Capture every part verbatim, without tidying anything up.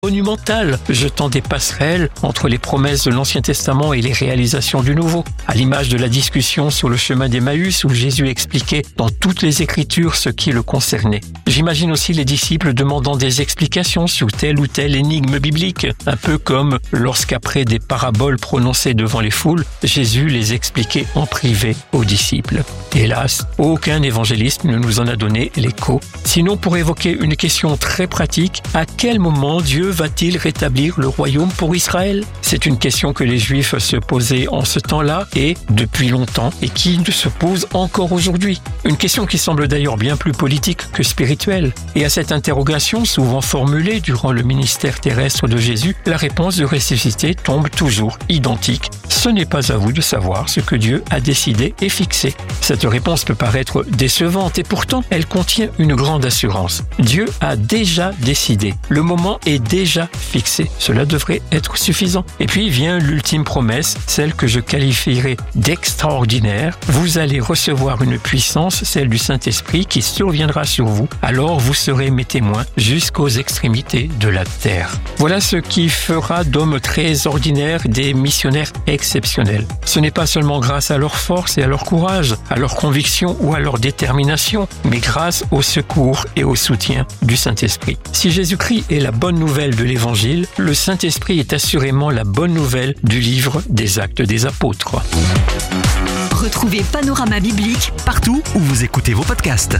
monumentale, jetant des passerelles entre les promesses de l'Ancien Testament et les réalisations du Nouveau. À l'image de la discussion sur le chemin d'Emmaüs où Jésus expliquait dans toutes les Écritures ce qui le concernait. J'imagine aussi les disciples demandant des explications sur telle ou telle énigme biblique, un peu comme lorsqu'après des paraboles prononcées devant les foules, Jésus les expliquait en privé aux disciples. Hélas, aucun évangéliste ne nous en a donné l'écho. Sinon, pour évoquer une question très pratique, à quel moment Dieu va-t-il rétablir le royaume pour Israël ? C'est une question que les Juifs se posaient en ce temps-là et depuis longtemps et qui se pose encore aujourd'hui. Une question qui semble d'ailleurs bien plus politique que spirituelle. Et à cette interrogation, souvent formulée durant le ministère terrestre de Jésus, la réponse de ressuscité tombe toujours identique. Ce n'est pas à vous de savoir ce que Dieu a décidé et fixé. Cette réponse peut paraître décevante et pourtant elle contient une grande assurance. Dieu a déjà décidé. Le moment est déjà fixé. Cela devrait être suffisant. Et puis vient l'ultime promesse, celle que je qualifierais d'extraordinaire. Vous allez recevoir une puissance, celle du Saint-Esprit, qui surviendra sur vous. Alors vous serez mes témoins jusqu'aux extrémités de la terre. Voilà ce qui fera d'hommes très ordinaires des missionnaires exceptionnels. Ce n'est pas seulement grâce à leur force et à leur courage, à leur conviction ou à leur détermination, mais grâce au secours et au soutien du Saint-Esprit. Si Jésus-Christ est la bonne nouvelle de l'Évangile, le Saint-Esprit est assurément la bonne nouvelle du livre des Actes des Apôtres. Retrouvez Panorama Biblique partout où vous écoutez vos podcasts.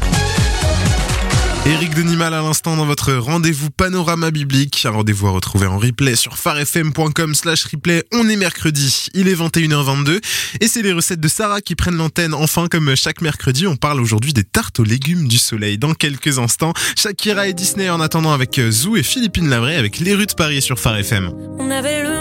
Éric Denimal à l'instant dans votre rendez-vous Panorama Biblique, un rendez-vous à retrouver en replay sur pharefm point com slash replay. On est mercredi, il est vingt et une heures vingt-deux et c'est les recettes de Sarah qui prennent l'antenne. Enfin, comme chaque mercredi, on parle aujourd'hui des tartes aux légumes du soleil. Dans quelques instants, Shakira et Disney en attendant avec Zou et Philippine Lavray avec Les Rues de Paris sur Pharefm. On avait le